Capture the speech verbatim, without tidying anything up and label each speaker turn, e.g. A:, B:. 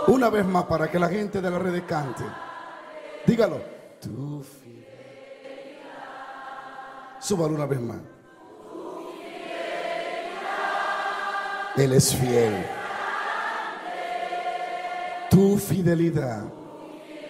A: Una vez más para que la gente de la red cante. Dígalo. Tu fidelidad. Súbalo una vez más. Él es fiel. Tu fidelidad